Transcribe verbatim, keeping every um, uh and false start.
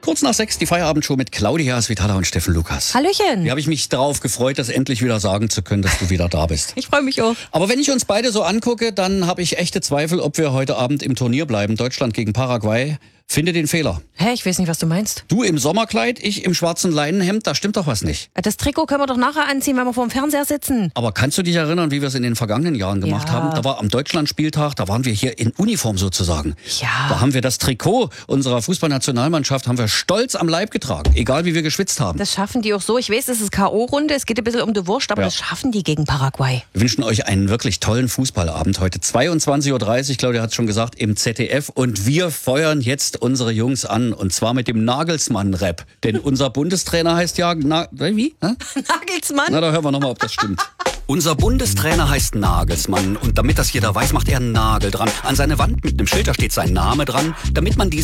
Kurz nach sechs die Feierabendshow mit Claudia Svitala und Steffen Lukas. Hallöchen. Wie habe ich mich darauf gefreut, das endlich wieder sagen zu können, dass du wieder da bist. Ich freue mich auch. Aber wenn ich uns beide so angucke, dann habe ich echte Zweifel, ob wir heute Abend im Turnier bleiben. Deutschland gegen Paraguay. Finde den Fehler. Hä, ich weiß nicht, was du meinst. Du im Sommerkleid, ich im schwarzen Leinenhemd, da stimmt doch was nicht. Das Trikot können wir doch nachher anziehen, wenn wir vor dem Fernseher sitzen. Aber kannst du dich erinnern, wie wir es in den vergangenen Jahren gemacht Ja. haben? Da war am Deutschlandspieltag, da waren wir hier in Uniform sozusagen. Ja. Da haben wir das Trikot unserer Fußballnationalmannschaft haben wir stolz am Leib getragen, egal wie wir geschwitzt haben. Das schaffen die auch so. Ich weiß, es ist K O-Runde, es geht ein bisschen um die Wurst, aber Ja. das schaffen die gegen Paraguay. Wir wünschen euch einen wirklich tollen Fußballabend heute. zweiundzwanzig Uhr dreißig, Claudia hat es schon gesagt, im Z D F. Und wir feuern jetzt unsere Jungs an. Und zwar mit dem Nagelsmann-Rap. Denn unser Bundestrainer heißt ja... Na, wie? Na? Nagelsmann? Na, da hören wir nochmal, ob das stimmt. Unser Bundestrainer heißt Nagelsmann. Und damit das jeder weiß, macht er einen Nagel dran. An seine Wand mit einem Schild, da steht sein Name dran. Damit man die